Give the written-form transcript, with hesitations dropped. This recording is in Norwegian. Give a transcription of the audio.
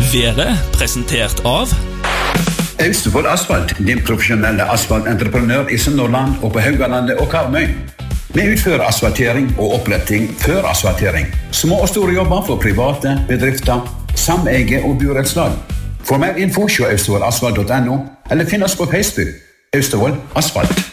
Været presentert av Austevoll Asfalt, din profesjonelle asfaltentreprenør i Sunnhordland og på Haugalandet og Karmøy. Vi utfører asfaltering og oppretting før asfaltering. Små og store jobber for private, bedrifter, sameie og burettslag. For mer info se austevollasfalt.no eller finn oss på Facebook. Austevoll Asfalt.